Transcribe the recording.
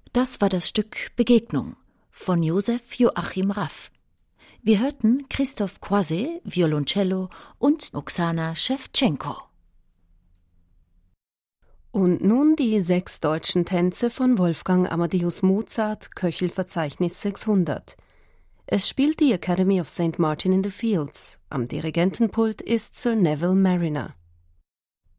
Das war das Stück Begegnung von Josef Joachim Raff. Wir hörten Christoph Croiset, Violoncello und Oksana Schewtschenko. Und nun die 6 deutschen Tänze von Wolfgang Amadeus Mozart, Köchelverzeichnis 600. Es spielt die Academy of St. Martin in the Fields. Am Dirigentenpult ist Sir Neville Marriner.